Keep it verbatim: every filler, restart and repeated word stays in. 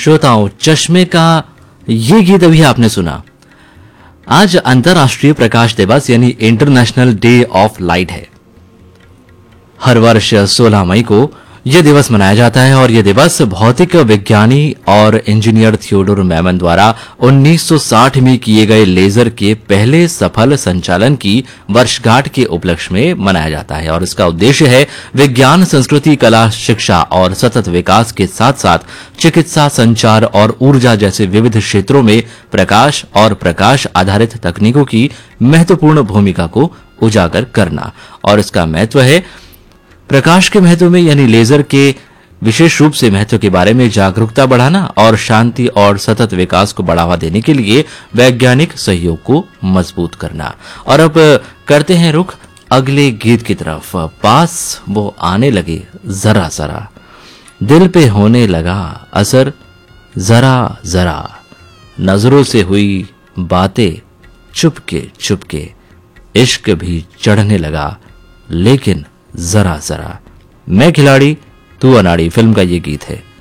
श्रोताओं, चश्मे का ये गीत अभी आपने सुना। आज अंतर्राष्ट्रीय प्रकाश दिवस यानी इंटरनेशनल डे ऑफ लाइट है। हर वर्ष सोलह मई को यह दिवस मनाया जाता है और यह दिवस भौतिक विज्ञानी और इंजीनियर थियोडोर मैमन द्वारा उन्नीस सौ साठ में किए गए लेजर के पहले सफल संचालन की वर्षगांठ के उपलक्ष्य में मनाया जाता है। और इसका उद्देश्य है विज्ञान, संस्कृति, कला, शिक्षा और सतत विकास के साथ साथ चिकित्सा, संचार और ऊर्जा जैसे विविध क्षेत्रों में प्रकाश और प्रकाश आधारित तकनीकों की महत्वपूर्ण भूमिका को उजागर करना। और इसका महत्व है प्रकाश के महत्व में यानी लेजर के विशेष रूप से महत्व के बारे में जागरूकता बढ़ाना और शांति और सतत विकास को बढ़ावा देने के लिए वैज्ञानिक सहयोग को मजबूत करना। और अब करते हैं रुख अगले गीत की तरफ। पास वो आने लगे जरा जरा, दिल पे होने लगा असर जरा जरा, नजरों से हुई बातें चुपके चुपके, इश्क भी चढ़ने लगा लेकिन जरा जरा, मैं खिलाड़ी तू अनाड़ी फिल्म का ये गीत है।